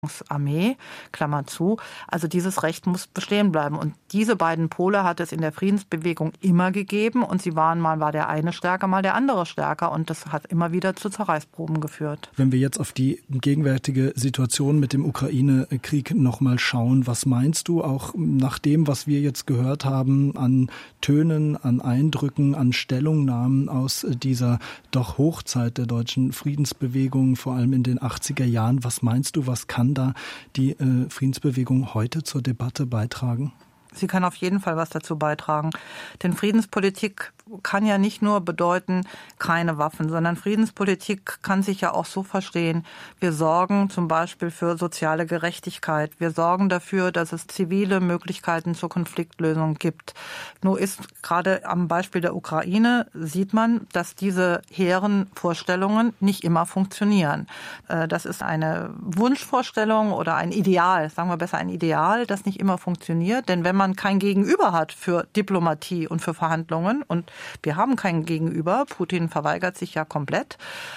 Armee, Klammer zu. Also dieses Recht muss bestehen bleiben. Und diese beiden Pole hat es in der Friedensbewegung immer gegeben. Und sie waren, mal war der eine stärker, mal der andere stärker. Und das hat immer wieder zu Zerreißproben geführt. Wenn wir jetzt auf die gegenwärtige Situation mit dem Ukraine-Krieg nochmal schauen, was meinst du, auch nach dem, was wir jetzt gehört haben, an Tönen, an Eindrücken, an Stellungnahmen aus dieser doch Hochzeit der deutschen Friedensbewegung, vor allem in den 80er Jahren, was meinst du, was kann da die Friedensbewegung heute zur Debatte beitragen? Sie kann auf jeden Fall was dazu beitragen. Denn Friedenspolitik kann ja nicht nur bedeuten, keine Waffen, sondern Friedenspolitik kann sich ja auch so verstehen. Wir sorgen zum Beispiel für soziale Gerechtigkeit. Wir sorgen dafür, dass es zivile Möglichkeiten zur Konfliktlösung gibt. Nur ist gerade am Beispiel der Ukraine sieht man, dass diese hehren Vorstellungen nicht immer funktionieren. Das ist eine Wunschvorstellung oder ein Ideal, sagen wir besser ein Ideal, das nicht immer funktioniert. Denn wenn man kein Gegenüber hat für Diplomatie und für Verhandlungen, und wir haben kein Gegenüber, Putin verweigert sich ja komplett,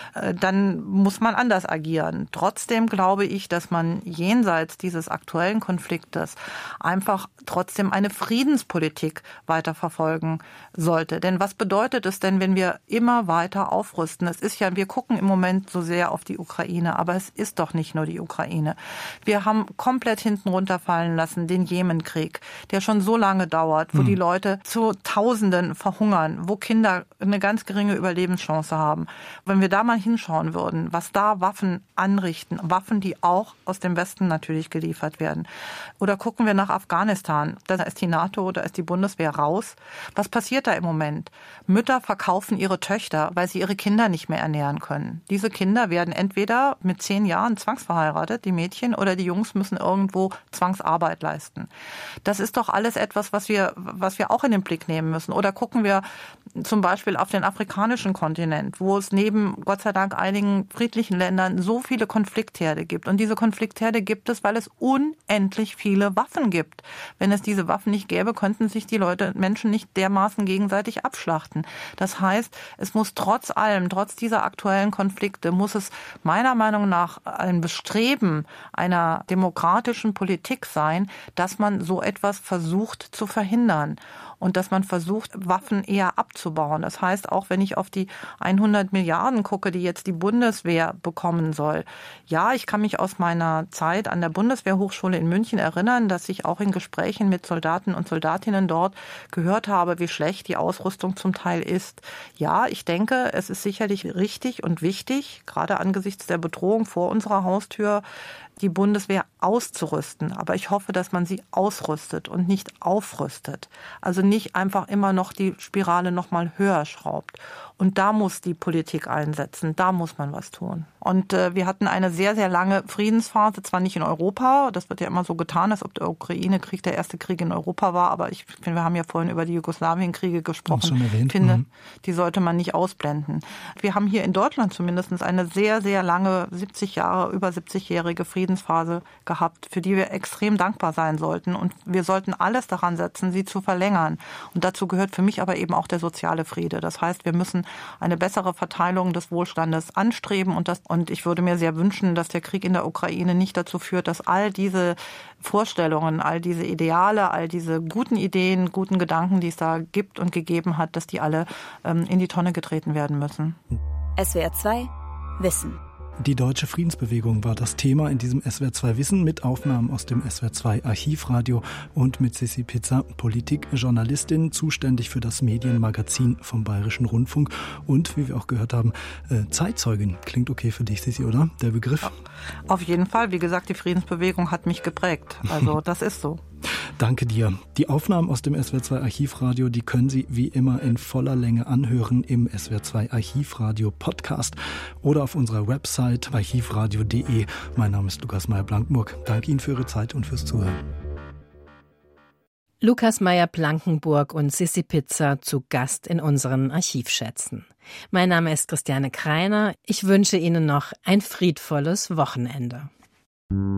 dann muss man anders agieren. Trotzdem glaube ich, dass man jenseits dieses aktuellen Konfliktes einfach trotzdem eine Friedenspolitik weiterverfolgen sollte. Denn was bedeutet es denn, wenn wir immer weiter aufrüsten? Es ist ja, wir gucken im Moment so sehr auf die Ukraine, aber es ist doch nicht nur die Ukraine. Wir haben komplett hinten runterfallen lassen den Jemenkrieg, der schon so lange dauert, wo die Leute zu Tausenden verhungern, wo Kinder eine ganz geringe Überlebenschance haben. Wenn wir da mal hinschauen würden, was da Waffen anrichten, Waffen, die auch aus dem Westen natürlich geliefert werden. Oder gucken wir nach Afghanistan, da ist die NATO, da ist die Bundeswehr raus. Was passiert da im Moment? Mütter verkaufen ihre Töchter, weil sie ihre Kinder nicht mehr ernähren können. Diese Kinder werden entweder mit 10 Jahren zwangsverheiratet, die Mädchen, oder die Jungs müssen irgendwo Zwangsarbeit leisten. Das ist doch alles etwas, was wir auch in den Blick nehmen müssen. Oder gucken wir zum Beispiel auf den afrikanischen Kontinent, wo es neben, Gott sei Dank, einigen friedlichen Ländern so viele Konfliktherde gibt. Und diese Konfliktherde gibt es, weil es unendlich viele Waffen gibt. Wenn es diese Waffen nicht gäbe, könnten sich die Menschen nicht dermaßen gegenseitig abschlachten. Das heißt, es muss trotz allem, trotz dieser aktuellen Konflikte, muss es meiner Meinung nach ein Bestreben einer demokratischen Politik sein, dass man so etwas versucht zu verhindern und dass man versucht, Waffen eher abzubauen. Das heißt, auch wenn ich auf die 100 Milliarden gucke, die jetzt die Bundeswehr bekommen soll. Ja, ich kann mich aus meiner Zeit an der Bundeswehrhochschule in München erinnern, dass ich auch in Gesprächen mit Soldaten und Soldatinnen dort gehört habe, wie schlecht die Ausrüstung zum Teil ist. Ja, ich denke, es ist sicherlich richtig und wichtig, gerade angesichts der Bedrohung vor unserer Haustür, die Bundeswehr auszurüsten. Aber ich hoffe, dass man sie ausrüstet und nicht aufrüstet. Also nicht einfach immer noch die Spirale noch mal höher schraubt. Und da muss die Politik einsetzen. Da muss man was tun. Und wir hatten eine sehr, sehr lange Friedensphase, zwar nicht in Europa. Das wird ja immer so getan, als ob der Ukraine-Krieg der erste Krieg in Europa war. Aber ich finde, wir haben ja vorhin über die Jugoslawien-Kriege gesprochen. Schon erwähnt. Ich finde, die sollte man nicht ausblenden. Wir haben hier in Deutschland zumindest eine sehr, sehr lange, über 70-jährige Friedensphase gehabt, für die wir extrem dankbar sein sollten. Und wir sollten alles daran setzen, sie zu verlängern. Und dazu gehört für mich aber eben auch der soziale Friede. Das heißt, wir müssen eine bessere Verteilung des Wohlstandes anstreben. Und ich würde mir sehr wünschen, dass der Krieg in der Ukraine nicht dazu führt, dass all diese Vorstellungen, all diese Ideale, all diese guten Ideen, guten Gedanken, die es da gibt und gegeben hat, dass die alle in die Tonne getreten werden müssen. SWR 2 Wissen. Die deutsche Friedensbewegung war das Thema in diesem SWR 2 Wissen mit Aufnahmen aus dem SWR 2 Archivradio und mit Sissi Pizza, Politikjournalistin, zuständig für das Medienmagazin vom Bayerischen Rundfunk und, wie wir auch gehört haben, Zeitzeugin. Klingt okay für dich, Sissi, oder? Der Begriff? Auf jeden Fall. Wie gesagt, die Friedensbewegung hat mich geprägt. Also das ist so. Danke dir. Die Aufnahmen aus dem SWR 2 Archivradio, die können Sie wie immer in voller Länge anhören im SWR 2 Archivradio Podcast oder auf unserer Website archivradio.de. Mein Name ist Lukas Meyer-Blankenburg. Danke Ihnen für Ihre Zeit und fürs Zuhören. Lukas Meyer-Blankenburg und Sissi Pizza zu Gast in unseren Archivschätzen. Mein Name ist Christiane Kreiner. Ich wünsche Ihnen noch ein friedvolles Wochenende.